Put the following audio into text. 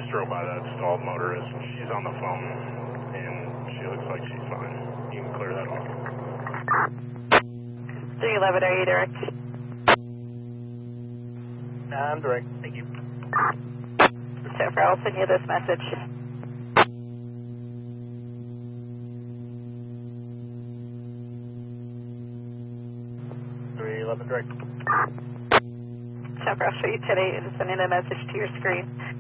drove by that stalled motorist. She's on the phone, and she looks like she's fine. You can clear that off. 311, are you direct? I'm direct, thank you. So far, I'll send you this message. Direct. So far, I'll show you today and sending a message to your screen.